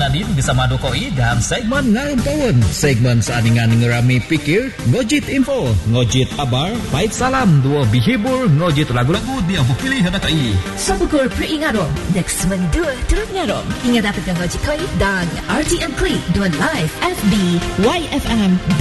Nadine bersama Dokoi dan segmen Ngarung Kawan, segmen seaningan ngerami pikir, ngojit info, ngojit kabar, baik salam, dua bihibur, ngojit lagu-lagu dia pilih hadakai. Sabukur peringatong, next mendua turut ngarong. Ingat dapatkan ngojit koi dan RTM Klik, dua live FB, YFM.